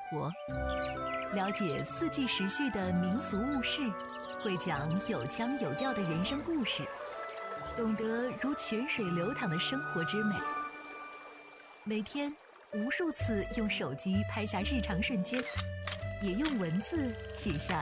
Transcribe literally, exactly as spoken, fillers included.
活，了解四季时序的民俗物事，会讲有腔有调的人生故事，懂得如泉水流淌的生活之美。每天无数次用手机拍下日常瞬间，也用文字写下